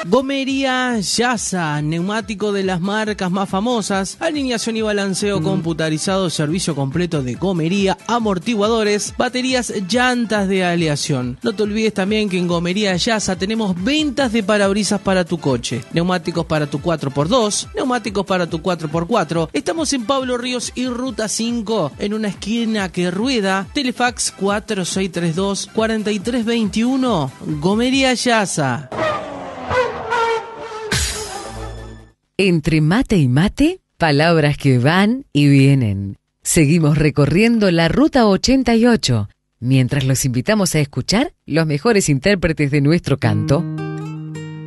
Gomería Yasa, neumático de las marcas más famosas, alineación y balanceo computarizado, servicio completo de gomería, amortiguadores, baterías, llantas de aleación. No te olvides también que en Gomería Yasa tenemos ventas de parabrisas para tu coche, neumáticos para tu 4x2, neumáticos para tu 4x4. Estamos en Pablo Ríos y Ruta 5, en una esquina que rueda. Telefax 4632-4321. Gomería Yasa. Entre mate y mate, palabras que van y vienen. Seguimos recorriendo la Ruta 88, mientras los invitamos a escuchar los mejores intérpretes de nuestro canto.